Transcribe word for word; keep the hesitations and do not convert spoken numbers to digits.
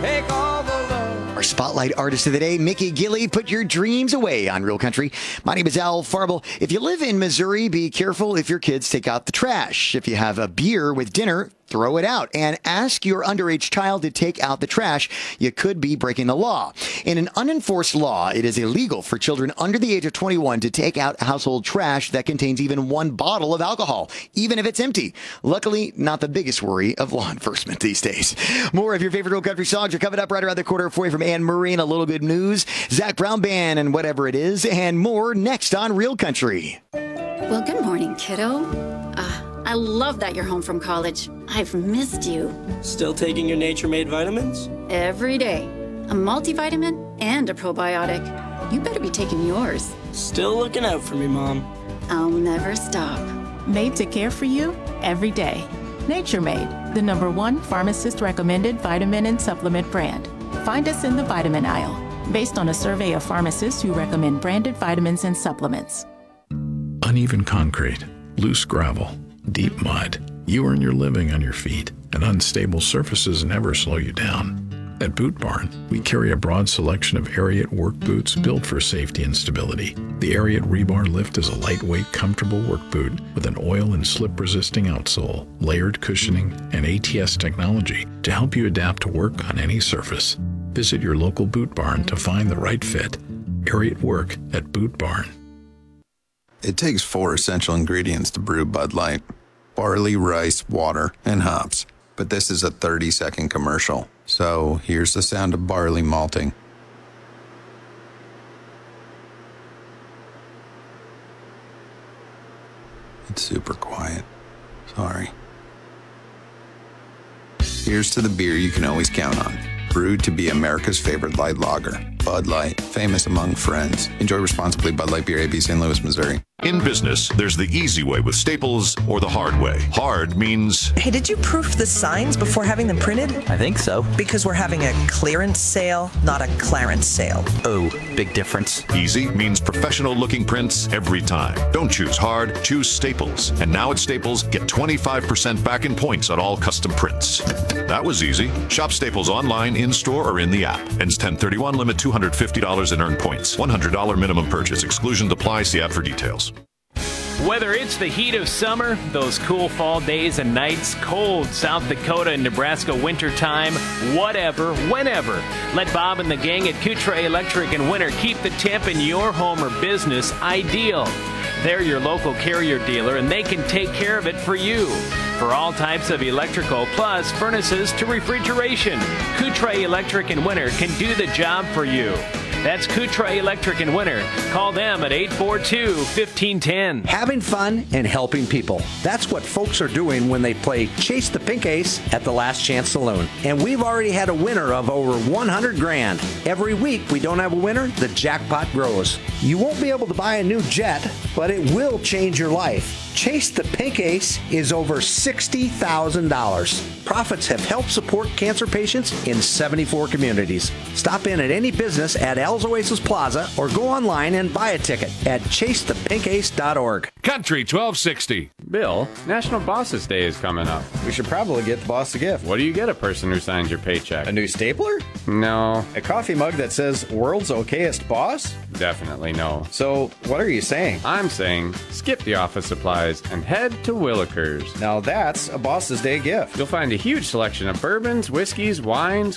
take all the love. Our spotlight artist of the day, Mickey Gilley, put your dreams away on Real Country. My name is Al Farble. If you live in Missouri, be careful if your kids take out the trash. If you have a beer with dinner, throw it out and ask your underage child to take out the trash. You could be breaking the law. In an unenforced law, it is illegal for children under the age of twenty-one to take out household trash that contains even one bottle of alcohol, even if it's empty. Luckily, not the biggest worry of law enforcement these days. More of your favorite Real Country songs are coming up right around the corner for you from Anne Marie and a little good news, Zach Brown Band and whatever it is, and more next on Real Country. Well, good morning, kiddo. Uh, I love that you're home from college. I've missed you. Still taking your Nature Made vitamins? Every day. A multivitamin and a probiotic. You better be taking yours. Still looking out for me, Mom. I'll never stop. Made to care for you every day. Nature Made, the number one pharmacist-recommended vitamin and supplement brand. Find us in the vitamin aisle, based on a survey of pharmacists who recommend branded vitamins and supplements. Uneven concrete, loose gravel, deep mud. You earn your living on your feet, and unstable surfaces never slow you down. At Boot Barn, we carry a broad selection of Ariat work boots built for safety and stability. The Ariat Rebar Lift is a lightweight, comfortable work boot with an oil and slip-resisting outsole, layered cushioning, and A T S technology to help you adapt to work on any surface. Visit your local Boot Barn to find the right fit. Ariat Work at Boot Barn. It takes four essential ingredients to brew Bud Light: barley, rice, water, and hops. But this is a thirty-second commercial. So here's the sound of barley malting. It's super quiet. Sorry. Here's to the beer you can always count on. Brewed to be America's favorite light lager. Bud Light, famous among friends. Enjoy responsibly. Bud Light Beer, A B, Saint Louis, Missouri. In business, there's the easy way with Staples or the hard way. Hard means... Hey, did you proof the signs before having them printed? I think so. Because we're having a clearance sale, not a clarence sale. Oh, big difference. Easy means professional-looking prints every time. Don't choose hard, choose Staples. And now at Staples, get twenty-five percent back in points on all custom prints. That was easy. Shop Staples online, in-store, or in the app. Ends ten thirty-one, limit two hundred fifty dollars in earned points. one hundred dollars minimum purchase. Exclusions apply. See ad for details. Whether it's the heat of summer, those cool fall days and nights, cold South Dakota and Nebraska wintertime, whatever, whenever, let Bob and the gang at Coutre Electric and Winter keep the temp in your home or business ideal. They're your local Carrier dealer, and they can take care of it for you. For all types of electrical, plus furnaces to refrigeration, Coutre Electric and Winter can do the job for you. That's Coutre Electric and Winter. Call them at eight four two, one five one zero. Having fun and helping people. That's what folks are doing when they play Chase the Pink Ace at the Last Chance Saloon. And we've already had a winner of over one hundred grand. Every week we don't have a winner, the jackpot grows. You won't be able to buy a new jet, but it will change your life. Chase the Pink Ace is over sixty thousand dollars. Profits have helped support cancer patients in seventy-four communities. Stop in at any business at Al's Oasis Plaza or go online and buy a ticket at chase the pink ace dot org. Country twelve sixty. Bill, National Bosses Day is coming up. We should probably get the boss a gift. What do you get a person who signs your paycheck? A new stapler? No. A coffee mug that says World's Okayest Boss? Definitely no. So, what are you saying? I'm saying skip the office supplies and head to Willikers. Now that's a Boss's Day gift. You'll find a huge selection of bourbons, whiskeys, wines,